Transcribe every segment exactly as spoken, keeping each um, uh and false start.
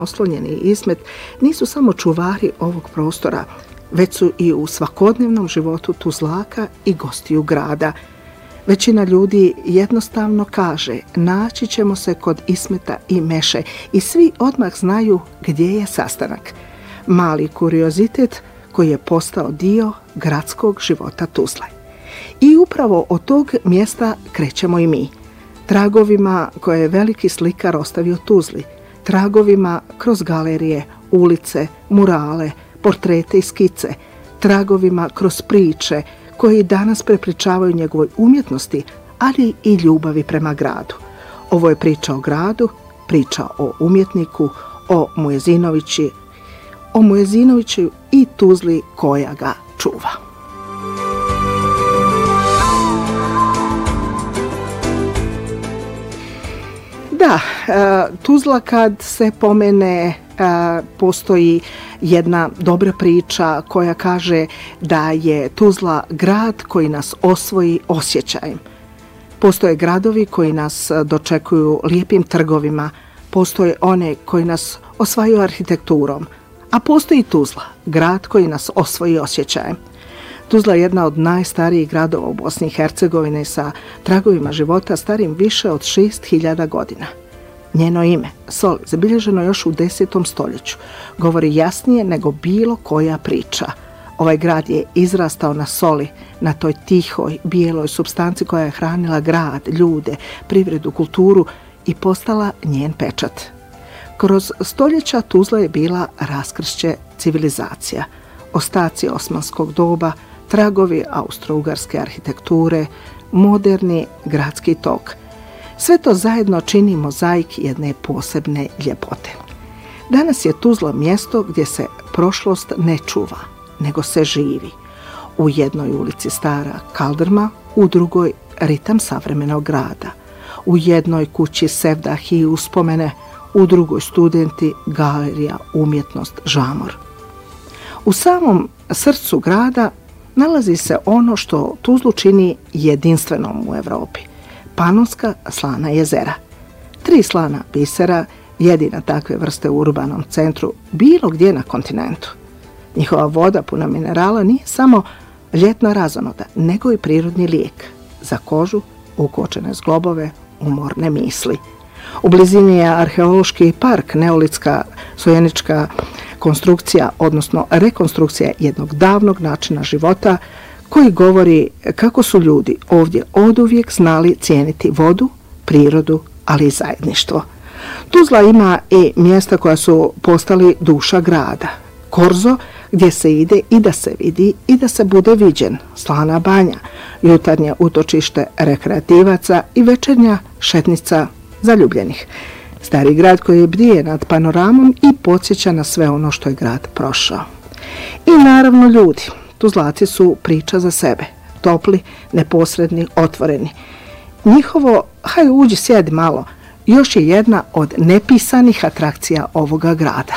Oslonjeni Ismet nisu samo čuvari ovog prostora, već su i u svakodnevnom životu Tuzlaka i gostiju grada. Većina ljudi jednostavno kaže naći ćemo se kod Ismeta i Meše i svi odmah znaju gdje je sastanak. Mali kuriozitet koji je postao dio gradskog života Tuzle. I upravo od tog mjesta krećemo i mi. Tragovima koje je veliki slikar ostavio Tuzli, tragovima kroz galerije, ulice, murale, portrete i skice, tragovima kroz priče koji danas prepričavaju njegovoj umjetnosti, ali i ljubavi prema gradu. Ovo je priča o gradu, priča o umjetniku, o Mujezinovići, o Mujezinoviću i Tuzli koja ga čuva. Da, Tuzla kad se pomene, postoji jedna dobra priča koja kaže da je Tuzla grad koji nas osvoji osjećajem. Postoje gradovi koji nas dočekuju lijepim trgovima, postoje one koji nas osvajaju arhitekturom, a postoji Tuzla, grad koji nas osvoji osjećajem. Tuzla je jedna od najstarijih gradova u Bosni i Hercegovini sa tragovima života starim više od šest hiljada godina. Njeno ime, Sol, zabilježeno još u desetom stoljeću, govori jasnije nego bilo koja priča. Ovaj grad je izrastao na soli, na toj tihoj, bijeloj supstanci koja je hranila grad, ljude, privredu, kulturu i postala njen pečat. Kroz stoljeća Tuzla je bila raskršće civilizacija, ostaci osmanskog doba, tragovi austro-ugarske arhitekture, moderni gradski tok. Sve to zajedno čini mozaik jedne posebne ljepote. Danas je Tuzla mjesto gdje se prošlost ne čuva, nego se živi. U jednoj ulici stara kaldrma, u drugoj ritam savremenog grada. U jednoj kući sevdah i uspomene, u drugoj studenti, galerija, umjetnost, žamor. U samom srcu grada nalazi se ono što Tuzlu čini jedinstvenom u Evropi. Panonska slana jezera. Tri slana bisera, jedina takve vrste u urbanom centru, bilo gdje na kontinentu. Njihova voda puna minerala nije samo ljetna razonoda, nego i prirodni lijek. Za kožu, ukočene zglobove, umorne misli. U blizini je arheološki park, neolitska sojenička konstrukcija, odnosno rekonstrukcija jednog davnog načina života koji govori kako su ljudi ovdje oduvijek znali cijeniti vodu, prirodu, ali i zajedništvo. Tuzla ima i mjesta koja su postali duša grada. Korzo, gdje se ide i da se vidi i da se bude viđen, Slana banja, jutarnje utočište rekreativaca i večernja šetnica zaljubljenih. Stari grad koji bdije nad panoramom i podsjeća na sve ono što je grad prošao. I naravno ljudi. Tuzlaci su priča za sebe, topli, neposredni, otvoreni. Njihovo, haj uđi, sjedi malo, još je jedna od nepisanih atrakcija ovoga grada.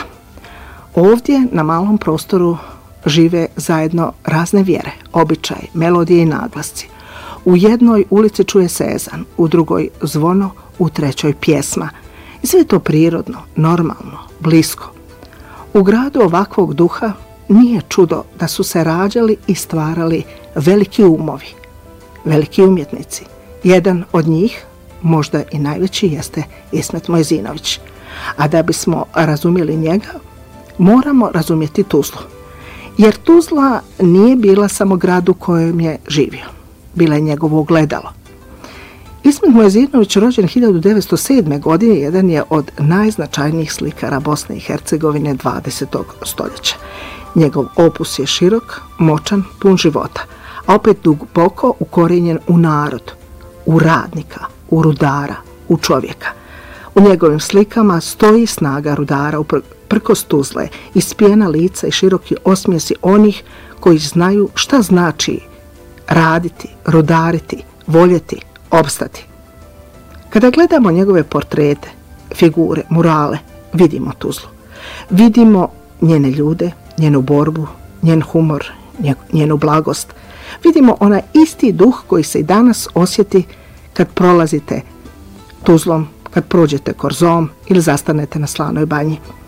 Ovdje na malom prostoru žive zajedno razne vjere, običaje, melodije i naglasci. U jednoj ulici čuje se ezan, u drugoj zvono, u trećoj pjesma. I sve je to prirodno, normalno, blisko. U gradu ovakvog duha nije čudo da su se rađali i stvarali veliki umovi, veliki umjetnici. Jedan od njih, možda i najveći, jeste Ismet Mujezinović. A da bismo razumjeli njega, moramo razumjeti Tuzlu. Jer Tuzla nije bila samo grad u kojem je živio. Bila je njegovo ogledalo. Ismet Mujezinović, rođen hiljadu devetsto sedme. godine, jedan je od najznačajnijih slikara Bosne i Hercegovine dvadesetog stoljeća. Njegov opus je širok, moćan, pun života, a opet duboko ukorijenjen u narod, u radnika, u rudara, u čovjeka. U njegovim slikama stoji snaga rudara uprkos Tuzle, ispijena lica i široki osmijesi onih koji znaju šta znači raditi, rudariti, voljeti, opstati. Kada gledamo njegove portrete, figure, murale, vidimo Tuzlu. Vidimo njene ljude, njenu borbu, njen humor, njenu blagost. Vidimo onaj isti duh koji se i danas osjeti kad prolazite Tuzlom, kad prođete Korzom ili zastanete na Slanoj banji.